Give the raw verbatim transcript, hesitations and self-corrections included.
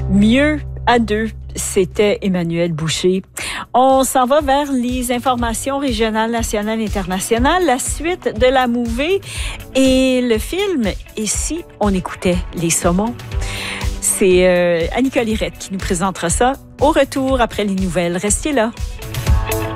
Mieux à deux, c'était Emmanuel Boucher. On s'en va vers les informations régionales, nationales, internationales, la suite de la mouvée et le film « Et si on écoutait les saumons ». C'est euh, Annie Colirette qui nous présentera ça au retour après les nouvelles. Restez là.